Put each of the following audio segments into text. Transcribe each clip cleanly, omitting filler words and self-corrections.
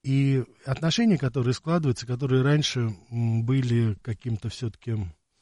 И отношения, которые складываются, которые раньше были каким-то все-таки,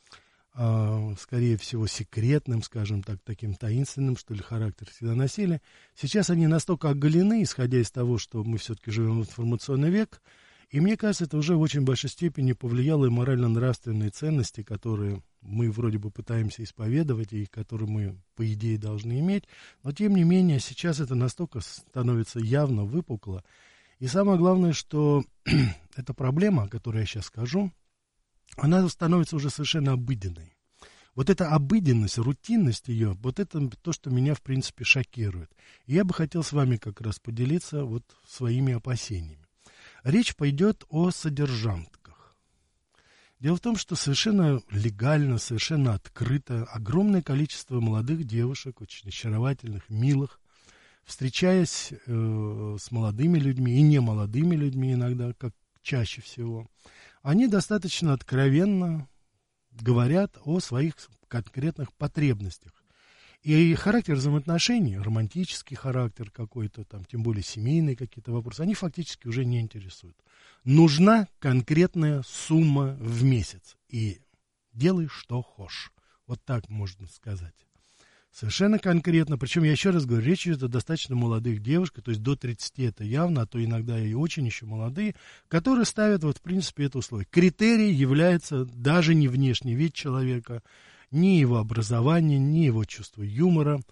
скорее всего, секретным, скажем так, таким таинственным, что ли, характер всегда носили, сейчас они настолько оголены, исходя из того, что мы все-таки живем в информационный век, и мне кажется, это уже в очень большой степени повлияло и морально-нравственные ценности, которые мы вроде бы пытаемся исповедовать и которые мы, по идее, должны иметь. Но, тем не менее, сейчас это настолько становится явно выпукло. И самое главное, что эта проблема, о которой я сейчас скажу, она становится уже совершенно обыденной. Вот эта обыденность, рутинность ее, вот это то, что меня, в принципе, шокирует. И я бы хотел с вами как раз поделиться вот своими опасениями. Речь пойдет о содержанках. Дело в том, что совершенно легально, совершенно открыто огромное количество молодых девушек, очень очаровательных, милых, встречаясь с молодыми людьми и немолодыми людьми иногда, как чаще всего, они достаточно откровенно говорят о своих конкретных потребностях. И характер взаимоотношений, романтический характер какой-то, там, тем более семейные какие-то вопросы, они фактически уже не интересуют. Нужна конкретная сумма в месяц. И делай, что хочешь. Вот так можно сказать. Совершенно конкретно. Причем, я еще раз говорю, речь идет о достаточно молодых девушках, то есть до 30 это явно, а то иногда и очень еще молодые, которые ставят, вот, в принципе, это условие. Критерий является даже не внешний вид человека, ни его образование, ни его чувство юмора.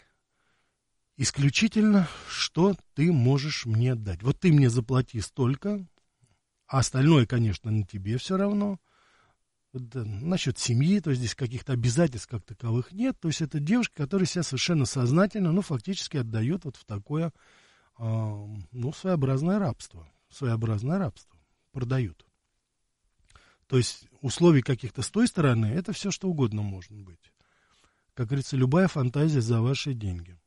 Исключительно, что ты можешь мне дать. Вот ты мне заплати столько, а остальное, конечно, на тебе все равно. Насчет семьи, то есть здесь каких-то обязательств как таковых нет. То есть это девушки, которые себя совершенно сознательно, ну, фактически отдают вот в такое, ну, своеобразное рабство. Своеобразное рабство. Продают. То есть условий каких-то с той стороны, это все что угодно может быть. Как говорится, любая фантазия за ваши деньги.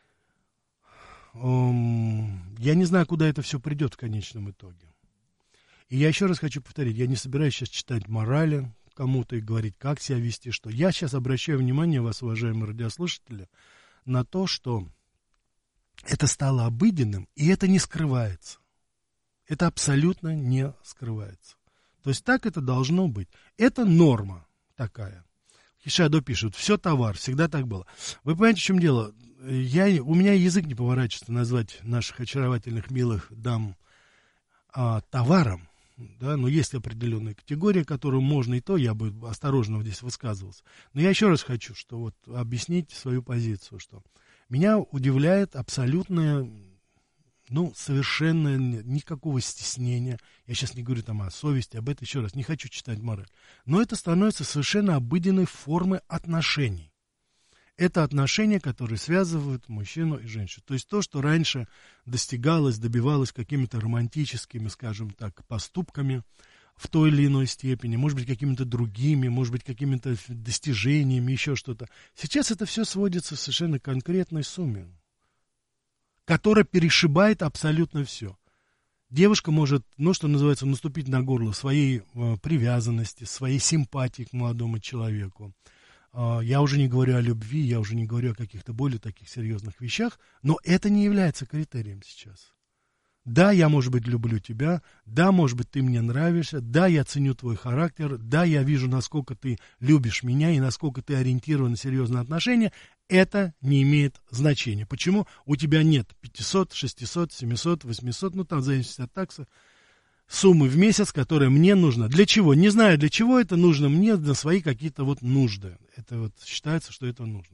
Я не знаю, куда это все придет в конечном итоге. И я еще раз хочу повторить, я не собираюсь сейчас читать морали кому-то и говорить, как себя вести, что. Я сейчас обращаю внимание вас, уважаемые радиослушатели, на то, что это стало обыденным, и это не скрывается. Это абсолютно не скрывается. То есть так это должно быть. Это норма такая. Хишадо пишет, все товар, всегда так было. Вы понимаете, в чем дело? У меня язык не поворачивается назвать наших очаровательных, милых дам товаром. Да? Но есть определенная категория, которую можно и то, я бы осторожно здесь высказывался. Но я еще раз хочу объяснить свою позицию, что меня удивляет абсолютное... Ну, совершенно никакого стеснения. Я сейчас не говорю там о совести, об этом еще раз. Не хочу читать мораль. Но это становится совершенно обыденной формой отношений. Это отношения, которые связывают мужчину и женщину. То есть то, что раньше достигалось, добивалось какими-то романтическими, скажем так, поступками в той или иной степени, может быть, какими-то другими, может быть, какими-то достижениями, еще что-то. Сейчас это все сводится в совершенно конкретной сумме, которая перешибает абсолютно все. Девушка может, ну, что называется, наступить на горло своей привязанности, своей симпатии к молодому человеку. Я уже не говорю о любви, я уже не говорю о каких-то более таких серьезных вещах, но это не является критерием сейчас. Да, я, может быть, люблю тебя, да, может быть, ты мне нравишься, да, я ценю твой характер, да, я вижу, насколько ты любишь меня и насколько ты ориентирован на серьезные отношения. Это не имеет значения. Почему? У тебя нет 500, 600, 700, 800, ну, там зависит от таксы, суммы в месяц, которая мне нужна. Для чего? Не знаю, для чего это нужно мне, на свои какие-то вот нужды. Это вот считается, что это нужно.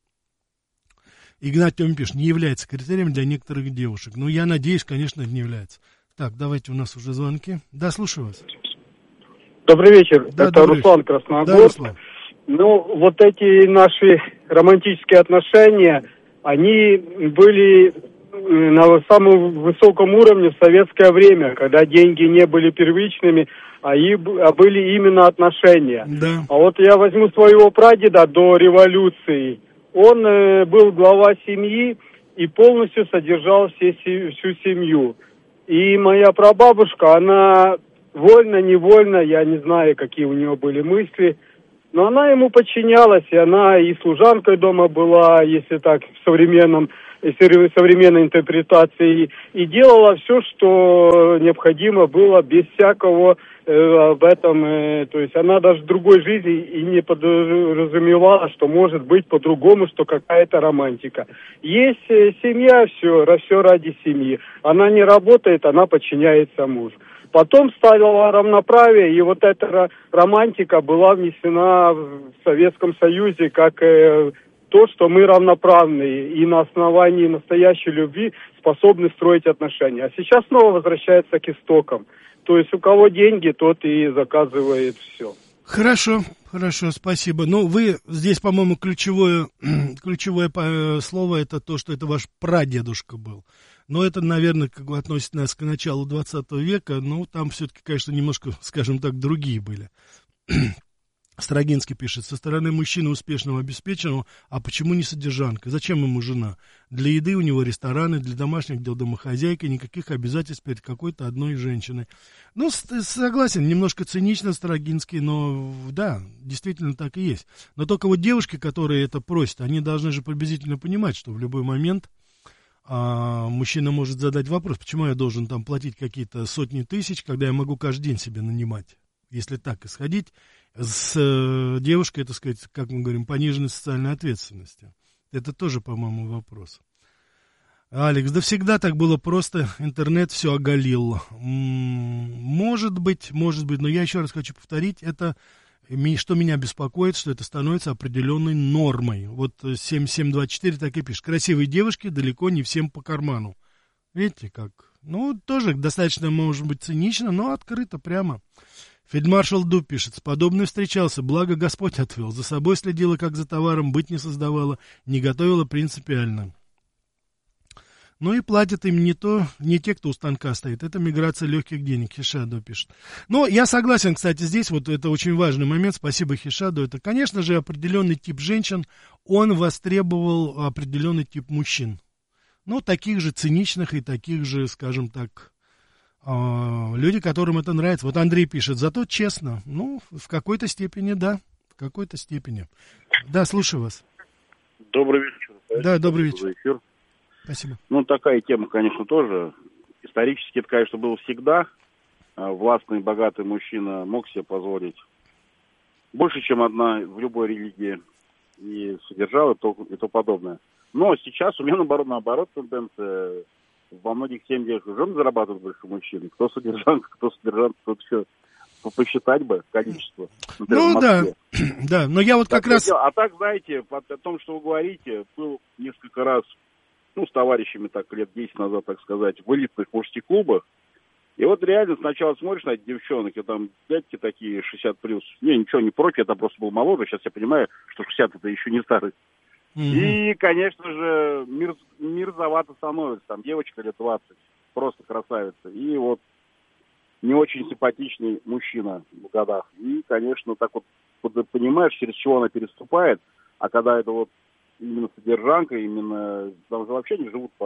Игнат Тём пишет, не является критерием для некоторых девушек. Ну, я надеюсь, конечно, это не является. Так, давайте, у нас уже звонки. Да, слушаю вас. Добрый вечер, да, это Руслан Красногорск. Да, Руслан. Ну, вот эти наши романтические отношения, они были на самом высоком уровне в советское время, когда деньги не были первичными, а были именно отношения. Да. А вот я возьму своего прадеда до революции. Он был глава семьи и полностью содержал всю семью. И моя прабабушка, она вольно-невольно, я не знаю, какие у нее были мысли, но она ему подчинялась, и она и служанкой дома была, если так в современном современной интерпретации, и делала все, что необходимо было, без всякого об этом, то есть она даже в другой жизни и не подразумевала, что может быть по-другому, что какая-то романтика. Есть семья, все ради семьи. Она не работает, она подчиняется мужу. Потом ставила равноправие, и вот эта романтика была внесена в Советском Союзе как то, что мы равноправные и на основании настоящей любви способны строить отношения. А сейчас снова возвращается к истокам. То есть у кого деньги, тот и заказывает все. Хорошо, спасибо. Ну, вы здесь, по-моему, ключевое слово это то, что это ваш прадедушка был. Но это, наверное, как бы относит нас к началу 20 века. Ну, там все-таки, конечно, немножко, скажем так, другие были. Строгинский пишет: со стороны мужчины успешного, обеспеченного, а почему не содержанка? Зачем ему жена? Для еды у него рестораны, для домашних дел домохозяйка, никаких обязательств перед какой-то одной женщиной. Ну, согласен, немножко цинично Строгинский, но да, действительно так и есть. Но только вот девушки, которые это просят, они должны же приблизительно понимать, что в любой момент мужчина может задать вопрос, почему я должен там платить какие-то сотни тысяч, когда я могу каждый день себе нанимать. Если так исходить, с девушкой, так сказать, как мы говорим, пониженной социальной ответственности. Это тоже, по-моему, вопрос. Алекс, да всегда так было просто, интернет все оголил. Может быть, но я еще раз хочу повторить, это, что меня беспокоит, что это становится определенной нормой. Вот 7724 так и пишет: красивые девушки далеко не всем по карману. Видите как? Ну, тоже достаточно, может быть, цинично, но открыто прямо. Фельдмаршал Дуб пишет: с подобным встречался, благо Господь отвел, за собой следила, как за товаром, быть не создавала, не готовила принципиально. Ну и платят им не те, кто у станка стоит, это миграция легких денег, Хишадо пишет. Но я согласен, кстати, здесь вот это очень важный момент, спасибо Хишадо, это, конечно же, определенный тип женщин, он востребовал определенный тип мужчин. Ну, таких же циничных и таких же, скажем так, люди, которым это нравится. Вот Андрей пишет: зато честно. Ну, в какой-то степени, да. В какой-то степени. Да, слушаю вас. Добрый вечер. Да, добрый вечер. Эфир. Спасибо. Ну, такая тема, конечно, тоже. Исторически это, конечно, было всегда. Властный, богатый мужчина мог себе позволить больше, чем одна в любой религии. И содержал и то подобное. Но сейчас у меня, наоборот, тенденция. Во многих семьях жены зарабатывают больше мужчин. Кто содержанка, тут все посчитать бы количество. Ну да, но я вот как раз... А так, знаете, о том, что вы говорите, был несколько раз, с товарищами так лет 10 назад, так сказать, в элитных мужских клубах. И вот реально сначала смотришь на этих девчонок, и там дядьки такие 60+. Не, ничего не против, я там просто был моложе, сейчас я понимаю, что 60 это еще не старость. И, конечно же, мерзовато становится. Там девочка лет 20, просто красавица. И вот не очень симпатичный мужчина в годах. И, конечно, так вот понимаешь, через чего она переступает. А когда это вот именно содержанка, именно... Там же вообще не живут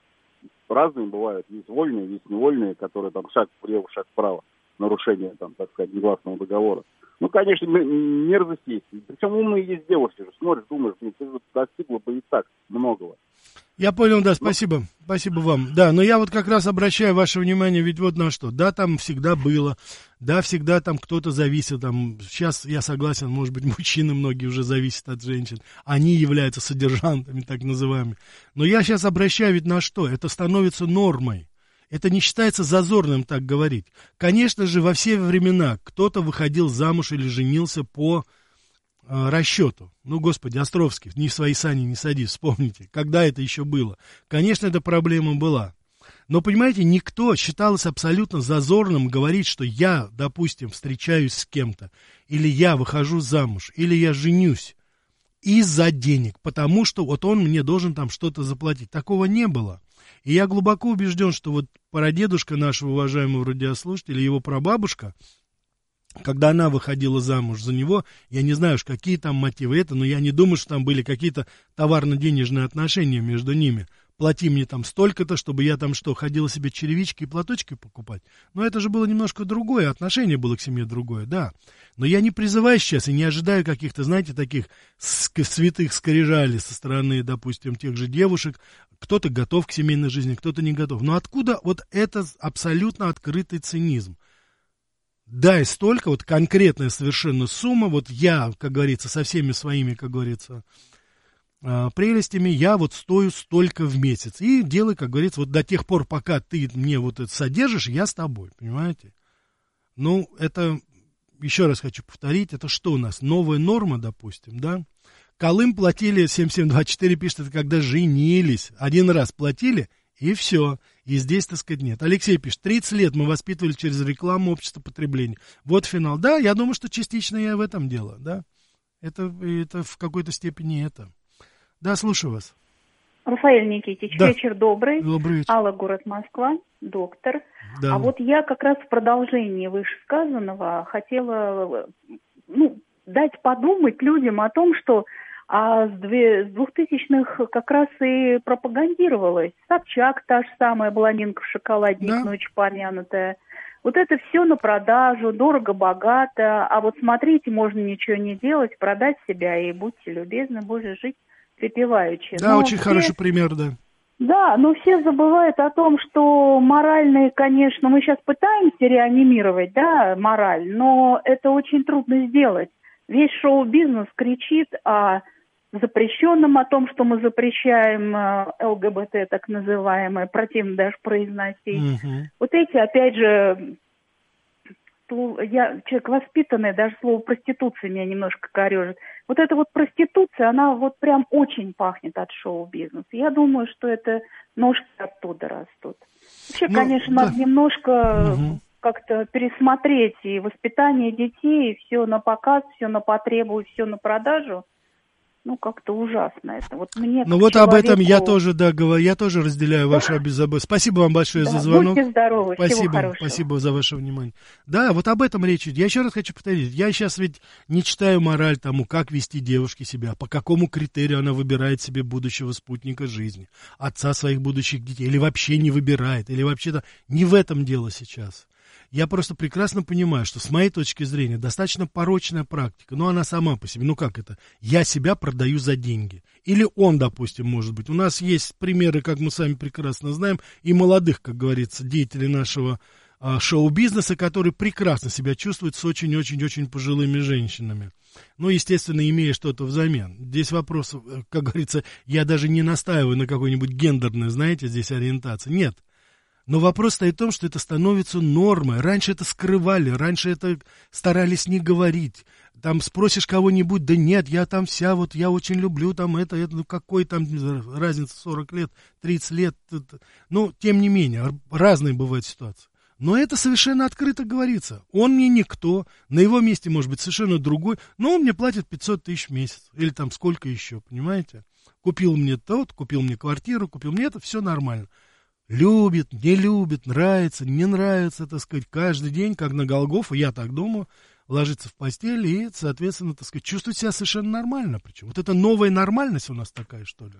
разные бывают. Есть вольные, есть невольные, которые там шаг влево, шаг вправо. Нарушение, там, так сказать, негласного договора. Ну, конечно, мерзость есть. Причем умные есть девушки же. Смотришь, думаешь, ты же достигла бы и так многого. Я понял, да, спасибо. Спасибо вам. Да, но я вот как раз обращаю ваше внимание ведь вот на что. Да, там всегда было. Да, всегда там кто-то зависит. Там, сейчас я согласен, может быть, мужчины многие уже зависят от женщин. Они являются содержантами, так называемыми. Но я сейчас обращаю ведь на что. Это становится нормой. Это не считается зазорным так говорить. Конечно же, во все времена кто-то выходил замуж или женился по расчету. Ну, господи, Островский, ни в свои сани не садись, вспомните, когда это еще было. Конечно, эта проблема была. Но, понимаете, никто считалось абсолютно зазорным говорить, что я, допустим, встречаюсь с кем-то, или я выхожу замуж, или я женюсь из-за денег, потому что вот он мне должен там что-то заплатить. Такого не было. И я глубоко убежден, что вот прадедушка нашего уважаемого радиослушателя, его прабабушка, когда она выходила замуж за него, я не знаю уж, какие там мотивы это, но я не думаю, что там были какие-то товарно-денежные отношения между ними. плати мне там столько-то, чтобы я там что, ходила себе черевички и платочки покупать. Но это же было немножко другое, отношение было к семье другое, да. Но я не призываю сейчас и не ожидаю каких-то, знаете, таких святых скрижалей со стороны, допустим, тех же девушек. Кто-то готов к семейной жизни, кто-то не готов. Но откуда вот это абсолютно открытый цинизм? Дай столько, вот конкретная совершенно сумма, вот я, как говорится, со всеми своими, как говорится, прелестями, я вот стою столько в месяц. И делай, как говорится, вот до тех пор, пока ты мне вот это содержишь, я с тобой, понимаете? Ну, это, еще раз хочу повторить, это что у нас? Новая норма, допустим, да? Колым платили, 7724 пишет, это когда женились. Один раз платили, и все. И здесь, так сказать, нет. Алексей пишет, 30 лет мы воспитывали через рекламу общества потребления. Вот финал. Да, я думаю, что частично я в этом дело, да. Это в какой-то степени это. Да, слушаю вас. Рафаэль Никитич, да. Вечер добрый. Добрый вечер. Алла, город Москва, доктор. Да. А вот я как раз в продолжении вышесказанного хотела, дать подумать людям о том, что с 2000-х как раз и пропагандировалось. Собчак, та же самая блондинка в шоколаде, да. ночь помянутая. Вот это все на продажу, дорого-богато. А вот смотрите, можно ничего не делать, продать себя и будьте любезны, Боже, жить припеваючи. Да, очень хороший пример, да. Да, но все забывают о том, что моральные, конечно, мы сейчас пытаемся реанимировать, да, мораль, но это очень трудно сделать. Весь шоу-бизнес кричит о запрещенном, о том, что мы запрещаем ЛГБТ, так называемое, противно даже произносить. Угу. Вот эти, опять же, я человек воспитанный, даже слово проституция меня немножко корежит. Вот эта вот проституция, она вот прям очень пахнет от шоу-бизнеса. Я думаю, что это ножки оттуда растут. Вообще, конечно, да. надо немножко как-то пересмотреть и воспитание детей, и все на показ, все на потребу, все на продажу. Как-то ужасно это. Вот мне вот об этом я тоже, да, говорю, я тоже разделяю вашу обеззаботность. Спасибо вам большое за звонок. Будьте здоровы, спасибо, всего хорошего. Спасибо за ваше внимание. Да, вот об этом речь идет. Я еще раз хочу повторить. Я сейчас ведь не читаю мораль тому, как вести девушке себя, по какому критерию она выбирает себе будущего спутника жизни, отца своих будущих детей, или вообще не выбирает, или вообще-то не в этом дело сейчас. Я просто прекрасно понимаю, что с моей точки зрения достаточно порочная практика, но она сама по себе, как это? Я себя продаю за деньги. Или он, допустим, может быть. У нас есть примеры, как мы сами прекрасно знаем, и молодых, как говорится, деятелей нашего шоу-бизнеса, которые прекрасно себя чувствуют с очень-очень-очень пожилыми женщинами. Естественно, имея что-то взамен. Здесь вопрос, как говорится, я даже не настаиваю на какой-нибудь гендерной, знаете, здесь ориентации. Нет. Но вопрос стоит в том, что это становится нормой. Раньше это скрывали, раньше это старались не говорить. Там спросишь кого-нибудь, да нет, я там вся, вот я очень люблю там это, какой там разница 40 лет, 30 лет. Тем не менее, разные бывают ситуации. Но это совершенно открыто говорится. Он мне никто, на его месте может быть совершенно другой, но он мне платит 500 тысяч в месяц. Или там сколько еще, понимаете? Купил мне купил мне квартиру, купил мне это, все нормально. Любит, не любит, нравится, не нравится, так сказать, каждый день, как на Голгофу, я так думаю, ложится в постель и, соответственно, так сказать, чувствует себя совершенно нормально. Причем вот это новая нормальность у нас такая, что ли?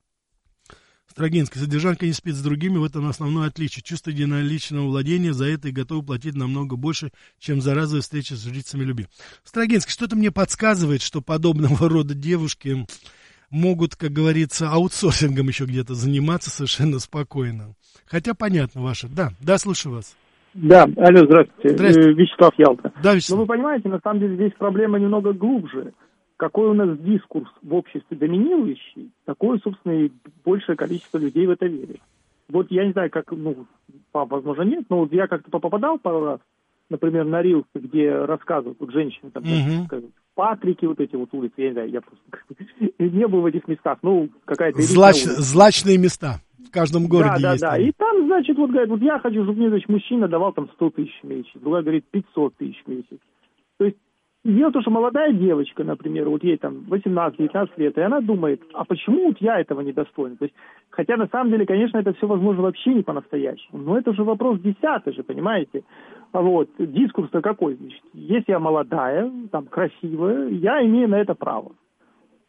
Строгинский, содержанка не спит с другими, в этом основное отличие. Чувство единоличного владения, за это и готовы платить намного больше, чем за разовые встречи с жрицами любви. Строгинский, что-то мне подсказывает, что подобного рода девушки могут, как говорится, аутсорсингом еще где-то заниматься совершенно спокойно. Хотя понятно ваше. Да, слушаю вас. Да, алло, здравствуйте. Здравствуйте. Вячеслав, Ялта. Да, Вячеслав. Но вы понимаете, на самом деле здесь проблема немного глубже. Какой у нас дискурс в обществе доминирующий, такое, собственно, и большее количество людей в это верит. Вот я не знаю, как, возможно, нет, но вот я как-то попадал пару раз, например, на рилсы, где рассказывают, вот женщины там, Патрики, вот эти вот улицы, я не знаю, я просто не был в этих местах, какая-то... Злачные места в каждом городе есть. Да. И там, значит, вот говорят, вот я хочу, чтобы мне, значит, мужчина давал там 100 тысяч в месяц, другая говорит 500 тысяч в месяц. То есть дело в том, что молодая девочка, например, вот ей там 18-19 лет, и она думает, а почему вот я этого не достоин? То есть, хотя на самом деле, конечно, это все возможно вообще не по-настоящему, но это же вопрос 10-й же, понимаете? Вот, дискурс-то какой? Значит, если я молодая, там, красивая, я имею на это право.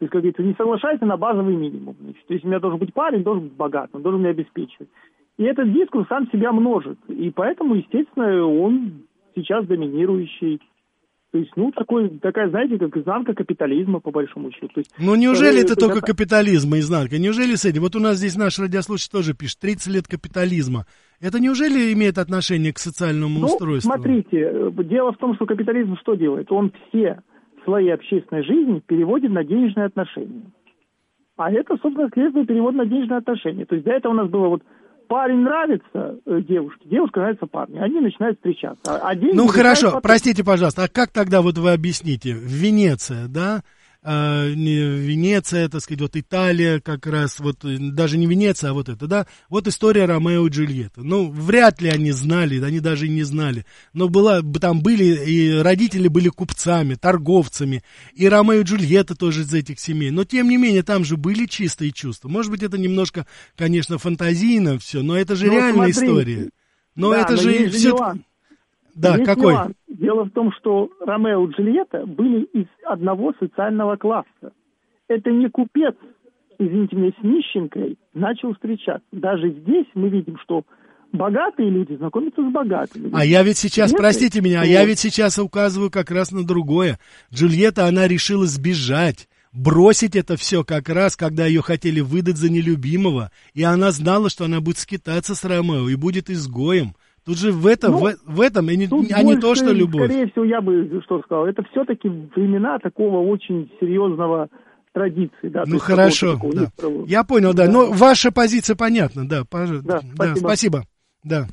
То есть, как говорится, не соглашайся на базовый минимум. Значит, если у меня должен быть парень, должен быть богат, он должен меня обеспечивать. И этот дискурс сам себя множит. И поэтому, естественно, он сейчас доминирующий. То есть, такая, знаете, как изнанка капитализма, по большому счету. То есть, неужели это только капитализм и изнанка? Неужели с этим? Вот у нас здесь наш радиослушатель тоже пишет, 30 лет капитализма. Это неужели имеет отношение к социальному устройству? Смотрите, дело в том, что капитализм что делает? Он все слои общественной жизни переводит на денежные отношения. А это, собственно, следствие перевода на денежные отношения. То есть, до этого у нас было парень нравится девушке, девушка нравится парню. Они начинают встречаться. Хорошо, простите, пожалуйста, а как тогда вы объясните? Венеция, да? Венеция, так сказать, Италия как раз, даже не Венеция, а это, да? Вот история Ромео и Джульетты. Вряд ли они знали, они даже и не знали. Но там были, и родители были купцами, торговцами, и Ромео и Джульетта тоже из этих семей. Но, тем не менее, там же были чистые чувства. Может быть, это немножко, конечно, фантазийно все, но это же реальная история. Но это же все... Да, есть какой? Нюанс. Дело в том, что Ромео и Джульетта были из одного социального класса. Это не купец, извините меня, с нищенкой начал встречаться. Даже здесь мы видим, что богатые люди знакомятся с богатыми. А я ведь сейчас, простите меня, я ведь сейчас указываю как раз на другое. Джульетта, она решила сбежать. Бросить это все как раз, когда ее хотели выдать за нелюбимого. И она знала, что она будет скитаться с Ромео и будет изгоем. Тут же в этом, а не то, что любовь. Скорее всего, я бы сказал, это все-таки времена такого очень серьезного традиции. Да, хорошо, да. Я понял, да. Но ваша позиция понятна, да. Спасибо. Да.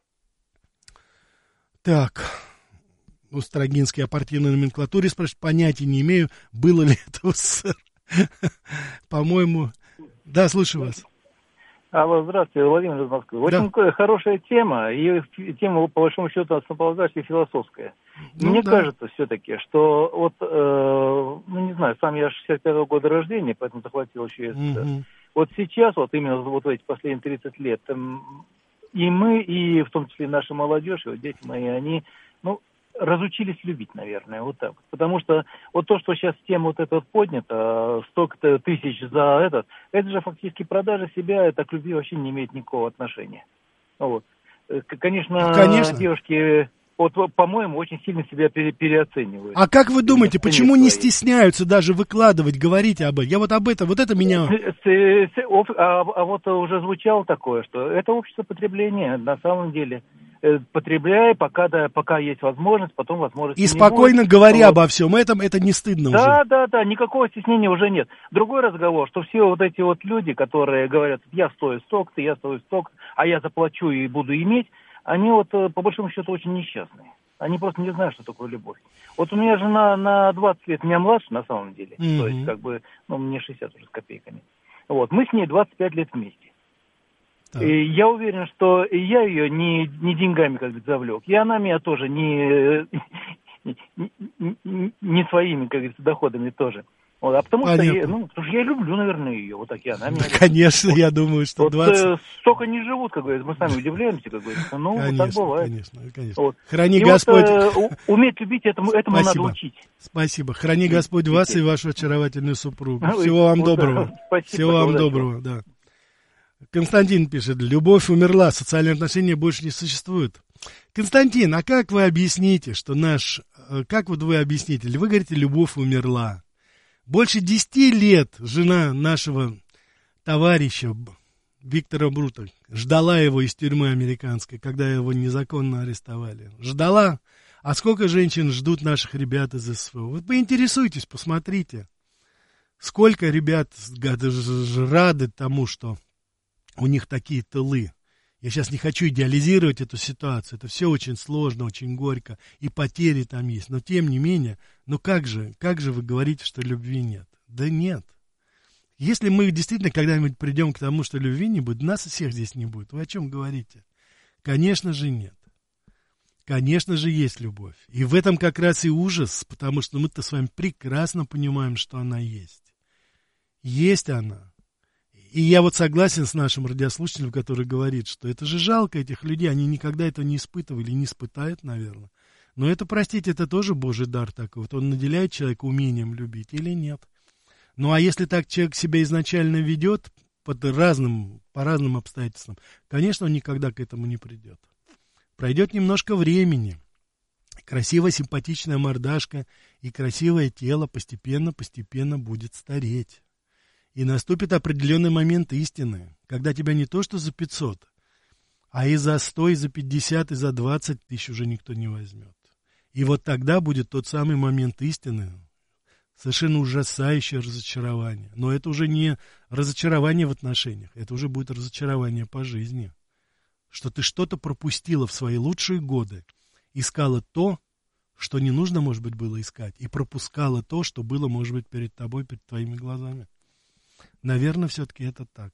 Так. Строгинский о партийной номенклатуре спрашивает, понятия не имею, было ли это в СССР. По-моему. Да, слушаю вас. Здравствуйте, Владимир из Москвы. Очень хорошая тема, и тема, по большому счету, основополагающая философская. Мне кажется все-таки, что не знаю, сам я 65-го года рождения, поэтому захватил еще СССР. Вот сейчас, именно в эти последние 30 лет, и мы, и в том числе наша молодежь, и дети мои, они, разучились любить, наверное, вот так. Потому что то, что сейчас тема поднята, столько-то тысяч за это же фактически продажа себя, это к любви вообще не имеет никакого отношения. Конечно. Девушки, по-моему, очень сильно себя переоценивают. А как вы думаете, почему не стесняются даже выкладывать, говорить об этом? Я об этом, это меня... Уже звучало такое, что это общество потребления, на самом деле. Потребляй, пока есть возможность, потом возможность и спокойно говори обо всем этом, это не стыдно уже. Да, никакого стеснения уже нет. Другой разговор, что все эти люди, которые говорят, я стою столько-то, а я заплачу и буду иметь, они по большому счету очень несчастные. Они просто не знают, что такое любовь. У меня жена на 20 лет, меня младше на самом деле, то есть мне 60 уже с копейками. Мы с ней 25 лет вместе. И я уверен, что я ее не деньгами завлек, и она меня тоже не своими, доходами тоже. Потому что я люблю, наверное, ее. Она меня... Конечно, я думаю, что 20... столько не живут, как говорится, мы сами удивляемся, как говорится. Конечно, так бывает. Конечно. Храни Господь... уметь любить, этому надо учить. Спасибо. Храни Господь вас и вашу очаровательную супругу. Всего вам доброго. Всего вам доброго, да. Константин пишет, любовь умерла, социальные отношения больше не существуют. Константин, а как вы объясните, как вы объясните, вы говорите, любовь умерла. Больше 10 лет жена нашего товарища Виктора Брута ждала его из тюрьмы американской, когда его незаконно арестовали. Ждала. А сколько женщин ждут наших ребят из СВО? Вы поинтересуйтесь, посмотрите. Сколько ребят рады тому, что у них такие тылы. Я сейчас не хочу идеализировать эту ситуацию. Это все очень сложно, очень горько. И потери там есть. Но тем не менее, как же вы говорите, что любви нет? Да нет. Если мы действительно когда-нибудь придем к тому, что любви не будет, нас всех здесь не будет. Вы о чем говорите? Конечно же нет. Конечно же есть любовь. И в этом как раз и ужас, потому что мы-то с вами прекрасно понимаем, что она есть. Есть она. И я согласен с нашим радиослушателем, который говорит, что это же жалко этих людей, они никогда этого не испытывали, не испытают, наверное. Но это, простите, это тоже Божий дар такой. Он наделяет человека умением любить или нет. Ну, а если так человек себя изначально ведет по разным обстоятельствам, конечно, он никогда к этому не придет. Пройдет немножко времени. Красивая, симпатичная мордашка и красивое тело постепенно будет стареть. И наступит определенный момент истины, когда тебя не то что за 500, а и за 100, и за 50, и за 20 тысяч уже никто не возьмет. И вот тогда будет тот самый момент истины, совершенно ужасающее разочарование. Но это уже не разочарование в отношениях, это уже будет разочарование по жизни. Что ты что-то пропустила в свои лучшие годы, искала то, что не нужно, может быть, было искать, и пропускала то, что было, может быть, перед тобой, перед твоими глазами. Наверное, все-таки это так.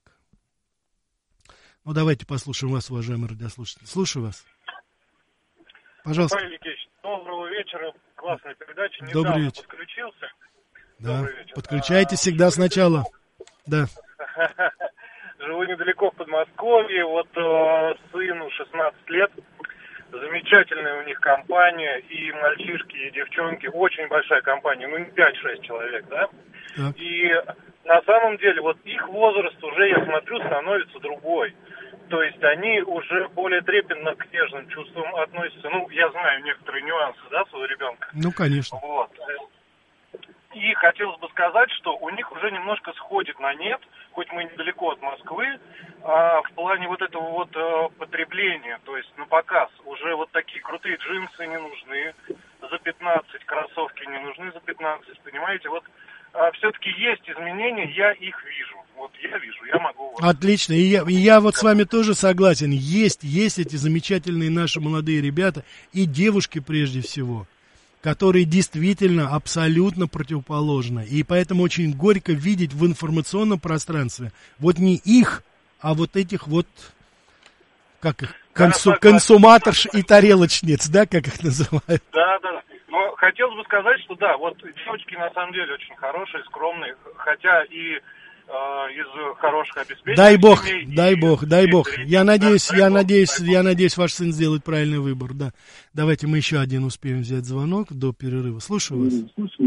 Ну, давайте послушаем вас, уважаемые радиослушатели. Слушаю вас. Пожалуйста. Павел Никитич, доброго вечера. Классная передача. Добрый вечер. Подключился. Да. Добрый вечер. Подключайтесь всегда сначала. Да. Живу недалеко в Подмосковье. Вот сыну 16 лет. Замечательная у них компания. И мальчишки, и девчонки. Очень большая компания. Ну, 5-6 человек, да? Так. И на самом деле, вот их возраст уже, я смотрю, становится другой. То есть они уже более трепетно к нежным чувствам относятся. Ну, я знаю некоторые нюансы, да, своего ребенка. Ну, конечно. Вот. И хотелось бы сказать, что у них уже немножко сходит на нет, хоть мы недалеко от Москвы, в плане вот этого вот потребления, то есть на показ. Уже вот такие крутые джинсы не нужны за 15, кроссовки не нужны за 15, понимаете? Вот все-таки есть изменения, я их вижу. Вот я вижу, я могу... Отлично, и я вот с вами тоже согласен. Есть эти замечательные наши молодые ребята, и девушки прежде всего, которые действительно абсолютно противоположны. И поэтому очень горько видеть в информационном пространстве вот не их, а вот этих вот, как их, консуматорш и тарелочниц, да, как их называют? Да. Но хотелось бы сказать, что да, вот девочки на самом деле очень хорошие, скромные, хотя и из хороших обеспечений. Дай бог. Я надеюсь, ваш сын сделает правильный выбор, да. Давайте мы еще один успеем взять звонок до перерыва. Слушаю вас.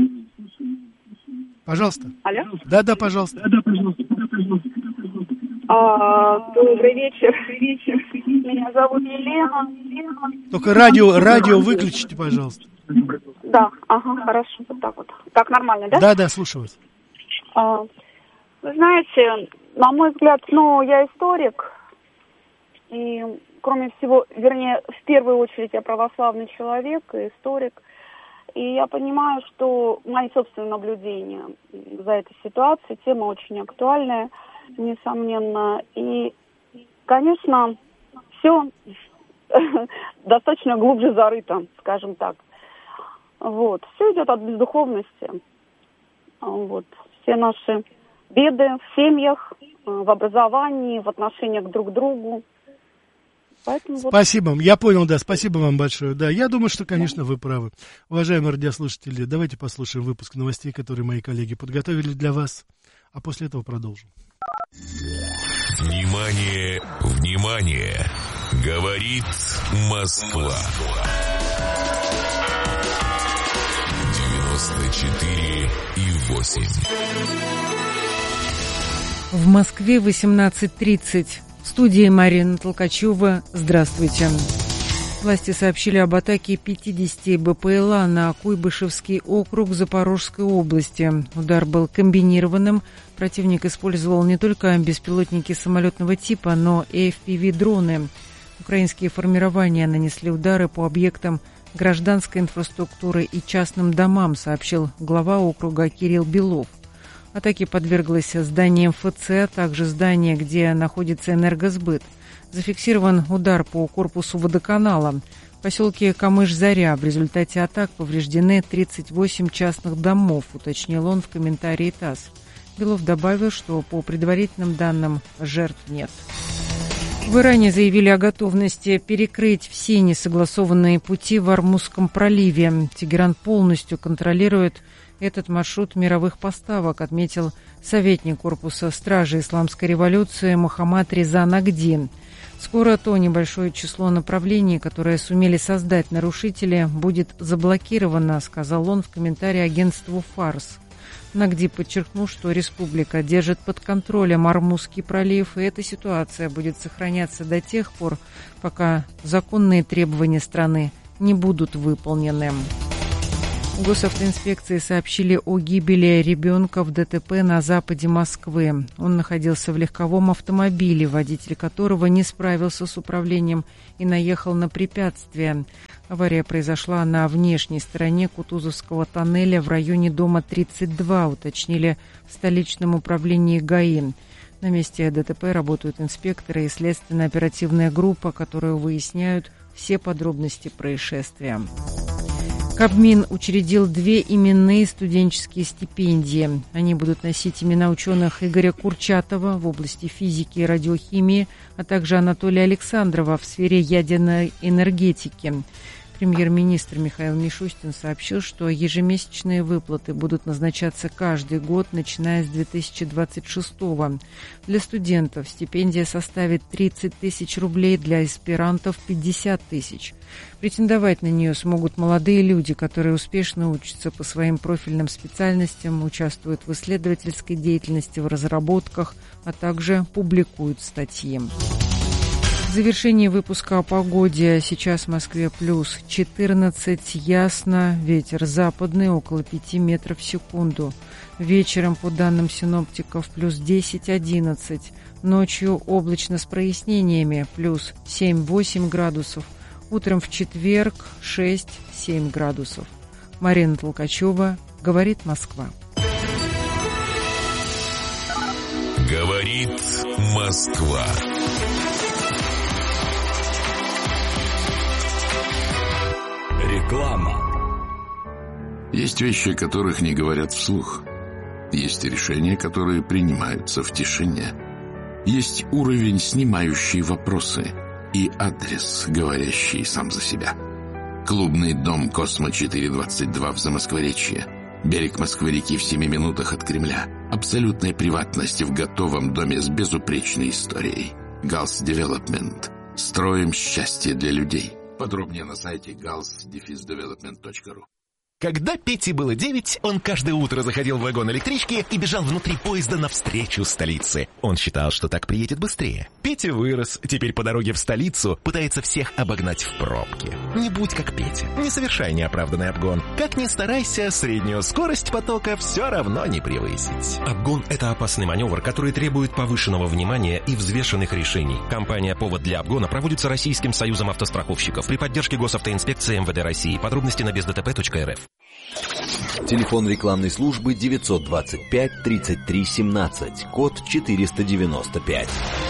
Пожалуйста. Алло? Да, пожалуйста. Добрый вечер. Меня зовут Елена. Только радио выключите, пожалуйста. Да, хорошо, вот так вот. Так нормально, да? Да, слушаю вас. Вы знаете, на мой взгляд, я историк, и кроме всего, вернее, в первую очередь я православный человек и историк, и я понимаю, что мои собственные наблюдения за этой ситуацией, тема очень актуальная, несомненно, и, конечно, все достаточно глубже зарыто, скажем так. Вот, все идет от бездуховности, вот, все наши беды в семьях, в образовании, в отношениях друг к другу. Поэтому спасибо, я понял, да, спасибо вам большое. Да, я думаю, что, конечно, вы правы. Уважаемые радиослушатели, давайте послушаем выпуск новостей, которые мои коллеги подготовили для вас, а после этого продолжим. Внимание, внимание! Говорит Москва. 94,8. В Москве 18:30. В студии Марина Толкачева. Здравствуйте. Власти сообщили об атаке 50 БПЛА на Куйбышевский округ Запорожской области. Удар был комбинированным. Противник использовал не только беспилотники самолетного типа, но и FPV-дроны. Украинские формирования нанесли удары по объектам гражданской инфраструктуры и частным домам, сообщил глава округа Кирилл Белов. Атаке подверглось здание МФЦ, а также здание, где находится энергосбыт. Зафиксирован удар по корпусу водоканала. В поселке Камыш-Заря в результате атак повреждены 38 частных домов, уточнил он в комментарии ТАСС. Белов добавил, что по предварительным данным жертв нет. В Иране заявили о готовности перекрыть все несогласованные пути в Ормузском проливе. Тегеран полностью контролирует этот маршрут мировых поставок, отметил советник корпуса стражи исламской революции Мухаммад Реза Нагди. Скоро то небольшое число направлений, которое сумели создать нарушители, будет заблокировано, сказал он в комментарии агентству «Фарс». Нагди подчеркнул, что республика держит под контролем Ормузский пролив, и эта ситуация будет сохраняться до тех пор, пока законные требования страны не будут выполнены. Госавтоинспекции сообщили о гибели ребенка в ДТП на западе Москвы. Он находился в легковом автомобиле, водитель которого не справился с управлением и наехал на препятствие. Авария произошла на внешней стороне Кутузовского тоннеля в районе дома 32, уточнили в столичном управлении ГАИ. На месте ДТП работают инспекторы и следственно-оперативная группа, которые выясняют все подробности происшествия. Кабмин учредил 2 именные студенческие стипендии. Они будут носить имена ученых Игоря Курчатова в области физики и радиохимии, а также Анатолия Александрова в сфере ядерной энергетики. Премьер-министр Михаил Мишустин сообщил, что ежемесячные выплаты будут назначаться каждый год, начиная с 2026-го. Для студентов стипендия составит 30 тысяч рублей, для аспирантов 50 тысяч. Претендовать на нее смогут молодые люди, которые успешно учатся по своим профильным специальностям, участвуют в исследовательской деятельности, в разработках, а также публикуют статьи. В завершении выпуска о погоде. Сейчас в Москве плюс 14, ясно, ветер западный около 5 метров в секунду. Вечером, по данным синоптиков, плюс 10-11. Ночью облачно с прояснениями, плюс 7-8 градусов. Утром в четверг 6-7 градусов. Марина Толкачева, говорит Москва. Говорит Москва. Реклама. Есть вещи, о которых не говорят вслух. Есть решения, которые принимаются в тишине. Есть уровень, снимающий вопросы, и адрес, говорящий сам за себя. Клубный дом «Космо-422» в Замоскворечье. Берег Москвы-реки в 7 минутах от Кремля. Абсолютная приватность в готовом доме с безупречной историей. Галс Девелопмент. Строим счастье для людей. Подробнее на сайте gals-development.ru. Когда Пете было 9, он каждое утро заходил в вагон электрички и бежал внутри поезда навстречу столице. Он считал, что так приедет быстрее. Петя вырос, теперь по дороге в столицу пытается всех обогнать в пробке. Не будь как Петя, не совершай неоправданный обгон. Как ни старайся, среднюю скорость потока все равно не превысить. Обгон – это опасный маневр, который требует повышенного внимания и взвешенных решений. Кампания «Повод для обгона» проводится Российским союзом автостраховщиков при поддержке Госавтоинспекции МВД России. Подробности на бездтп.рф. Телефон рекламной службы 925 33 17, код 495.